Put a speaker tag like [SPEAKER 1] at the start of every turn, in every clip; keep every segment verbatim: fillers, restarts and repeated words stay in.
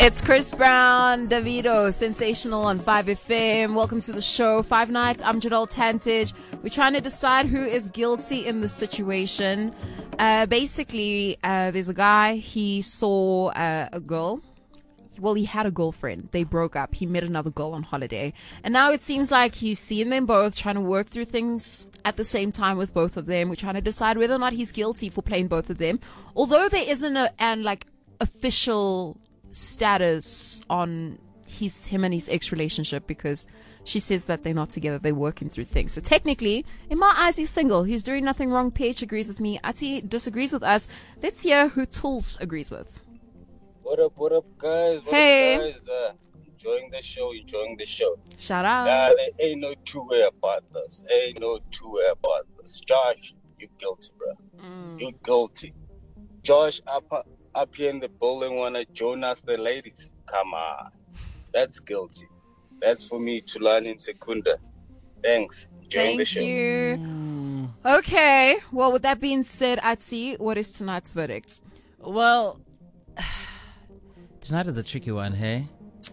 [SPEAKER 1] It's Chris Brown, Davido, Sensational on five F M. Welcome to the show. Five Nights. I'm Jadal Tantage. We're trying to decide who is guilty in this situation. Uh, basically, uh, there's a guy, he saw uh, a girl. Well, he had a girlfriend. They broke up. He met another girl on holiday. And now it seems like he's seen them both, trying to work through things at the same time with both of them. We're trying to decide whether or not he's guilty for playing both of them. Although there isn't a, an like official status on his him and his ex relationship, because she says that they're not together, they're working through things. So technically, in my eyes, he's single. He's doing nothing wrong. P H agrees with me. Ati disagrees with us. Let's hear who Tools agrees with.
[SPEAKER 2] What up, what up, guys? What
[SPEAKER 1] hey.
[SPEAKER 2] up, guys? Uh, enjoying the show, enjoying the show.
[SPEAKER 1] Shout out.
[SPEAKER 2] Nah, there ain't no two-way about this. Ain't no two-way about this. Josh, you guilty, bro. Mm. You guilty. Josh, up, up here in the building, wanna join us, the ladies. Come on. That's guilty. That's for me, Tulani and Sekunda. Thanks. Enjoying
[SPEAKER 1] Thank
[SPEAKER 2] the show.
[SPEAKER 1] you. Mm. Okay. Well, with that being said, Ati, what is tonight's verdict?
[SPEAKER 3] Well, tonight is a tricky one, hey?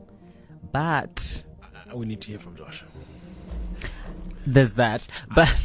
[SPEAKER 3] But
[SPEAKER 4] uh, we need to hear from Josh.
[SPEAKER 3] There's that. But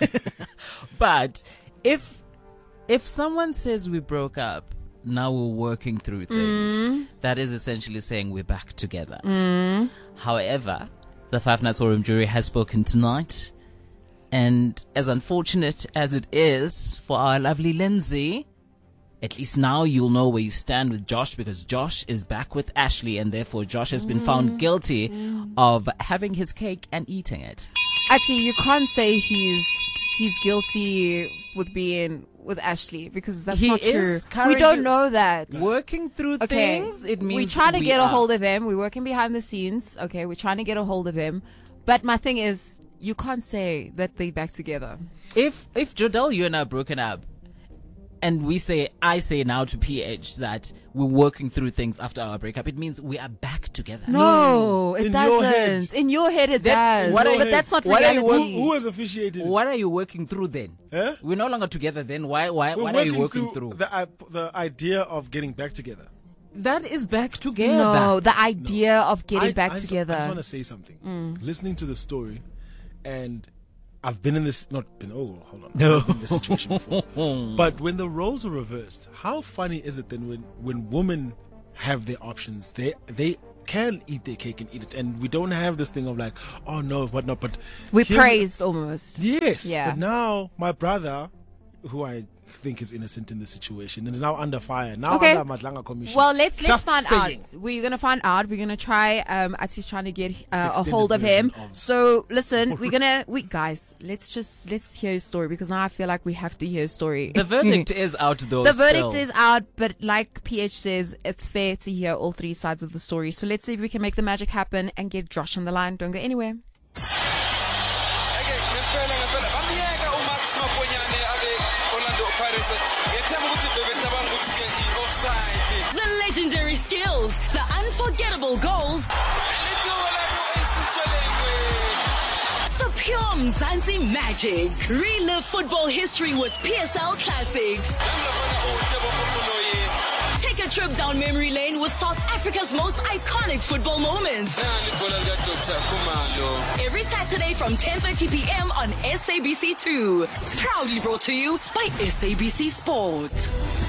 [SPEAKER 3] but if if someone says we broke up, now we're working through things, mm. that is essentially saying we're back together.
[SPEAKER 1] Mm.
[SPEAKER 3] However, the Five Nights War Room jury has spoken tonight, and as unfortunate as it is for our lovely Lindsay, at least now you'll know where you stand with Josh, because Josh is back with Ashley, and therefore Josh has been found guilty mm. of having his cake and eating it.
[SPEAKER 1] Actually, you can't say he's he's guilty with being with Ashley, because that's
[SPEAKER 3] he
[SPEAKER 1] not true.
[SPEAKER 3] Currently
[SPEAKER 1] we don't know that.
[SPEAKER 3] Working through
[SPEAKER 1] okay.
[SPEAKER 3] things, it means
[SPEAKER 1] we're trying to
[SPEAKER 3] we
[SPEAKER 1] get
[SPEAKER 3] are.
[SPEAKER 1] a hold of him. We're working behind the scenes. Okay, we're trying to get a hold of him. But my thing is, you can't say that they're back together.
[SPEAKER 3] If if Jodel, you and I are broken up, and we say, I say now to P H that we're working through things after our breakup, it means we are back together.
[SPEAKER 1] No, no it
[SPEAKER 4] in
[SPEAKER 1] doesn't.
[SPEAKER 4] Your head.
[SPEAKER 1] In your head, it
[SPEAKER 3] that,
[SPEAKER 1] does.
[SPEAKER 3] What
[SPEAKER 1] but
[SPEAKER 3] you,
[SPEAKER 1] that's not
[SPEAKER 3] what
[SPEAKER 1] reality.
[SPEAKER 4] Who, who has officiated?
[SPEAKER 3] What are you working through then?
[SPEAKER 4] Huh?
[SPEAKER 3] We're no longer together then. Why? Why?
[SPEAKER 4] We're
[SPEAKER 3] what are you working
[SPEAKER 4] through?
[SPEAKER 3] through?
[SPEAKER 4] The, uh, the idea of getting back together.
[SPEAKER 3] That is back together.
[SPEAKER 1] No, the idea no. of getting
[SPEAKER 4] I,
[SPEAKER 1] back
[SPEAKER 4] I
[SPEAKER 1] together.
[SPEAKER 4] Just, I just want to say something.
[SPEAKER 1] Mm.
[SPEAKER 4] Listening to the story, and I've been in this, not been, oh, hold on.
[SPEAKER 3] No.
[SPEAKER 4] I've been in this situation before. But when the roles are reversed, how funny is it then when, when women have their options, they they can eat their cake and eat it. And we don't have this thing of like, oh no, whatnot. But
[SPEAKER 1] we're praised almost.
[SPEAKER 4] Yes.
[SPEAKER 1] Yeah.
[SPEAKER 4] But now my brother, who I think is innocent in the situation, is now under fire. Now
[SPEAKER 1] okay.
[SPEAKER 4] under Madlanga Commission.
[SPEAKER 1] Well, let's let's
[SPEAKER 4] Just
[SPEAKER 1] find
[SPEAKER 4] saying.
[SPEAKER 1] out. We're gonna find out. We're gonna try. Um, Ati's trying to get uh, a hold of him. Of so listen, we're gonna. We guys, let's just let's hear his story, because now I feel like we have to hear his story.
[SPEAKER 3] The verdict is out though.
[SPEAKER 1] The verdict
[SPEAKER 3] still.
[SPEAKER 1] is out, but like P H says, it's fair to hear all three sides of the story. So let's see if we can make the magic happen and get Josh on the line. Don't go anywhere.
[SPEAKER 5] The legendary skills, the unforgettable goals, the pure Mzansi magic. Relive football history with P S L Classics. Take a trip down memory lane with South Africa's most iconic football moments. Every Saturday from ten thirty p.m. on S A B C two. Proudly brought to you by S A B C Sport.